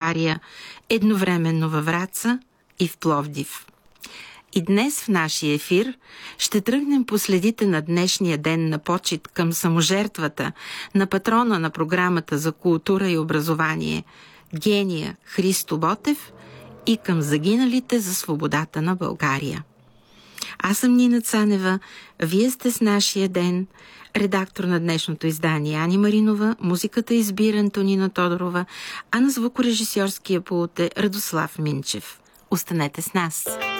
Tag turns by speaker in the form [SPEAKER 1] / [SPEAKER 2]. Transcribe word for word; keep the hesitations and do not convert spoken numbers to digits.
[SPEAKER 1] България, едновременно във Враца и в Пловдив. И днес в нашия ефир ще тръгнем по следите на днешния ден на почит към саможертвата на патрона на програмата за култура и образование, гения Христо Ботев, и към загиналите за свободата на България. Аз съм Нина Цанева, вие сте с нашия ден, редактор на днешното издание Ани Маринова, музиката избира Антонина Тодорова, а на звукорежисьорския пулт е Радослав Минчев. Останете с нас!